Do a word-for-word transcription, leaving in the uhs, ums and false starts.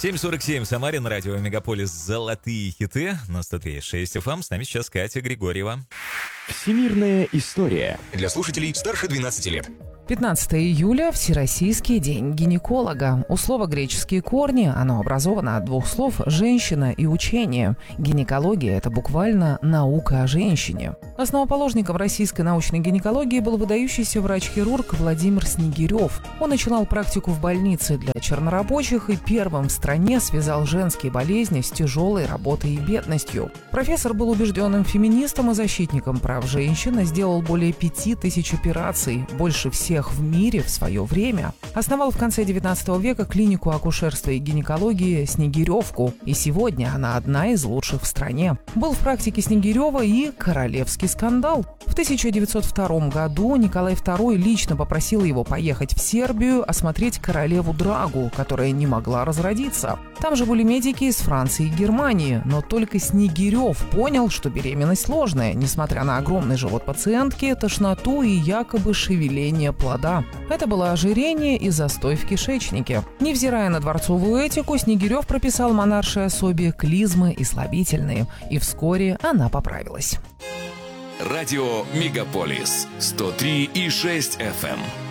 семь сорок семь, Самарин, радио Мегаполис, золотые хиты на сто три и шесть эф эм. С нами сейчас Катя Григорьева. Всемирная история. Для слушателей старше двенадцати лет. пятнадцатого июля – Всероссийский день гинеколога. У слова греческие корни, оно образовано от двух слов «женщина» и «учение». Гинекология – это буквально наука о женщине. Основоположником российской научной гинекологии был выдающийся врач-хирург Владимир Снегирев. Он начинал практику в больнице для чернорабочих и первым в стране связал женские болезни с тяжелой работой и бедностью. Профессор был убежденным феминистом и защитником прав женщин и сделал более пяти тысяч операций, больше всех в мире в свое время. Основал в конце девятнадцатого века клинику акушерства и гинекологии «Снегиревку», и сегодня она одна из лучших в стране. Был в практике Снегирева и королевский скандал. В тысяча девятьсот втором году Николай второй лично попросил его поехать в Сербию осмотреть королеву Драгу, которая не могла разродиться. Там же были медики из Франции и Германии, но только Снегирев понял, что беременность сложная, несмотря на огромный живот пациентки, тошноту и якобы шевеление плода. Это было ожирение и застой в кишечнике. Невзирая на дворцовую этику, Снегирев прописал монаршей особе клизмы и слабительные, и вскоре она поправилась. Радио Мегаполис сто три и шесть эф эм.